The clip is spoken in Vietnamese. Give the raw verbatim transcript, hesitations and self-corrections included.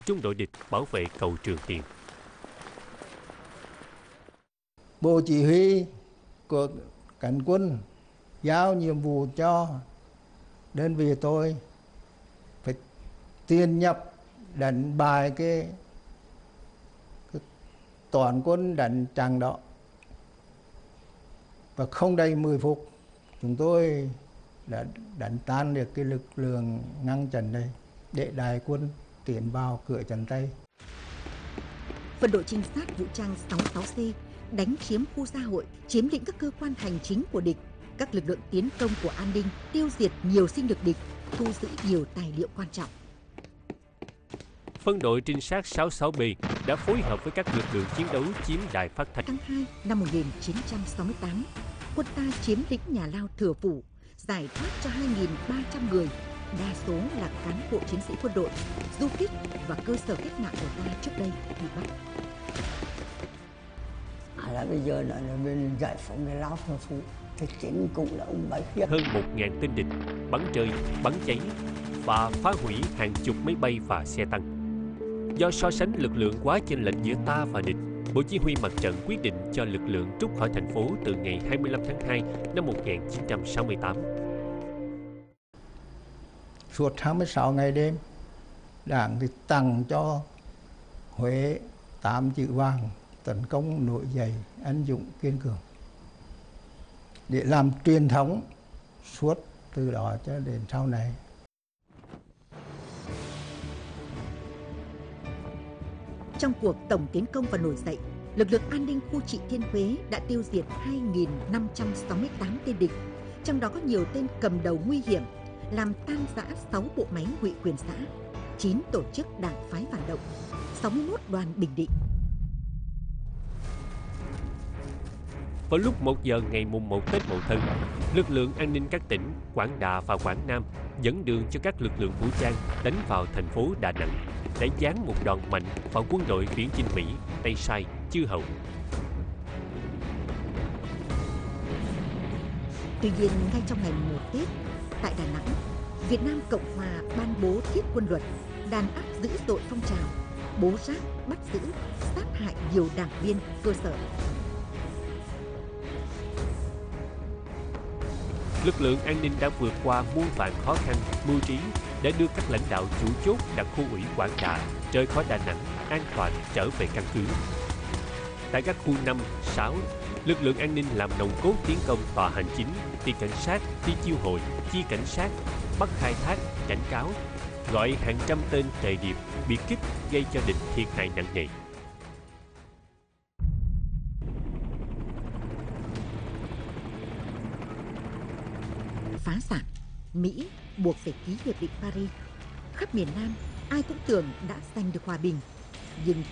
Trung đội địch bảo vệ cầu Trường Tiền. Bộ chỉ huy của cánh quân giao nhiệm vụ cho đơn vị tôi phải tiến nhập đánh bại cái, cái toàn quân đánh chặn đó, và không đầy mười phút chúng tôi đã đánh tan được cái lực lượng ngăn chặn này để đại quân tiến vào cửa trần Tây. Phân đội trinh sát vũ trang sáu mươi sáu C đánh chiếm khu xã hội, chiếm lĩnh các cơ quan hành chính của địch. Các lực lượng tiến công của an ninh tiêu diệt nhiều sinh lực địch, thu giữ nhiều tài liệu quan trọng. Phân đội trinh sát sáu mươi sáu B đã phối hợp với các lực lượng chiến đấu chiếm đài phát thanh. Tháng hai năm một nghìn chín trăm sáu mươi tám, quân ta chiếm lĩnh nhà lao Thừa Phủ, giải thoát cho hai nghìn ba trăm người, đa số là cán bộ chiến sĩ quân đội, du kích và cơ sở cách mạng của ta trước đây bị bắt. À là bây giờ là bên giải phóng cái lao Thừa Phủ, thì chính cũng là ông Bái Khiết. Hơn một nghìn tên địch bắn rơi, bắn cháy và phá hủy hàng chục máy bay và xe tăng. Do so sánh lực lượng quá chênh lệch giữa ta và địch, Bộ Chỉ huy Mặt trận quyết định cho lực lượng rút khỏi thành phố từ ngày hai mươi lăm tháng hai năm một nghìn chín trăm sáu mươi tám. Suốt hai mươi sáu ngày đêm, Đảng thì tặng cho Huế tám chữ vàng: tấn công nổi dậy, anh dũng kiên cường, để làm truyền thống suốt từ đó cho đến sau này. Trong cuộc tổng tiến công và nổi dậy, lực lượng an ninh khu trị Thiên Huế đã tiêu diệt hai nghìn năm trăm sáu mươi tám tên địch, trong đó có nhiều tên cầm đầu nguy hiểm, làm tan rã sáu bộ máy ngụy quyền xã, chín tổ chức đảng phái phản động, sáu mươi mốt đoàn bình định. Vào lúc một giờ ngày mùng một Tết Mậu Thân, lực lượng an ninh các tỉnh Quảng Đà và Quảng Nam dẫn đường cho các lực lượng vũ trang đánh vào thành phố Đà Nẵng, để giáng một đòn mạnh vào quân đội viễn chinh Mỹ, Tây Sai, Chư Hầu. Tuy nhiên, ngay trong ngày mùng một Tết, tại Đà Nẵng, Việt Nam Cộng Hòa ban bố thiết quân luật, đàn áp dữ dội phong trào, bố ráp, bắt giữ, sát hại nhiều đảng viên cơ sở. Lực lượng an ninh đã vượt qua muôn vàn khó khăn, mưu trí để đưa các lãnh đạo chủ chốt đặc khu ủy Quảng Đà rời khỏi Đà Nẵng an toàn trở về căn cứ. Tại các khu năm, sáu, lực lượng an ninh làm nòng cốt tiến công tòa hành chính, ty cảnh sát, ty chiêu hội, chi cảnh sát, bắt khai thác, cảnh cáo, gọi hàng trăm tên tề điệp, biệt kích gây cho địch thiệt hại nặng nề. Phá sản, Mỹ buộc phải ký hiệp định Paris. Khắp miền Nam, ai cũng tưởng đã giành được hòa bình, nhưng